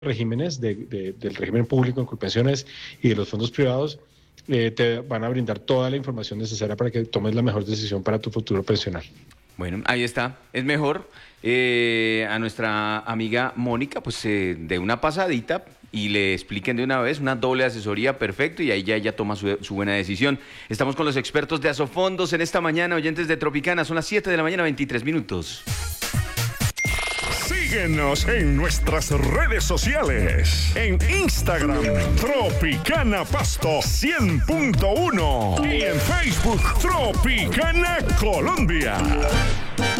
regímenes del régimen público en Colpensiones y de los fondos privados te van a brindar toda la información necesaria para que tomes la mejor decisión para tu futuro pensional. Bueno, ahí está. Es mejor a nuestra amiga Mónica, pues de una pasadita y le expliquen de una vez una doble asesoría, perfecto, y ahí ya ella toma su buena decisión. Estamos con los expertos de Asofondos en esta mañana, oyentes de Tropicana, son las 7 de la mañana, 23 minutos. Síguenos en nuestras redes sociales. En Instagram, Tropicana Pasto 100.1. Y en Facebook, Tropicana Colombia.